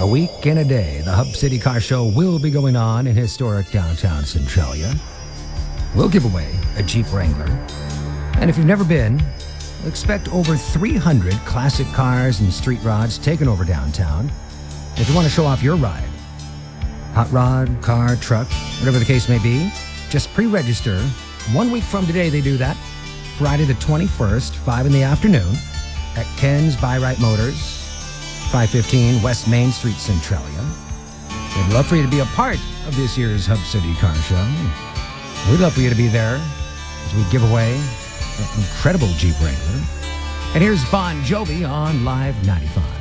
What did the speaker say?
a week and a day, the Hub City Car Show will be going on in historic downtown Centralia. We'll give away a Jeep Wrangler. And if you've never been, expect over 300 classic cars and street rods taken over downtown. If you want to show off your ride, hot rod, car, truck, whatever the case may be, just pre-register. 1 week from today they do that. Friday the 21st, 5 in the afternoon at Ken's Buy Right Motors, 515 West Main Street, Centralia. We'd love for you to be a part of this year's Hub City Car Show. We'd love for you to be there as we give away an incredible Jeep Wrangler. And here's Bon Jovi on Live 95.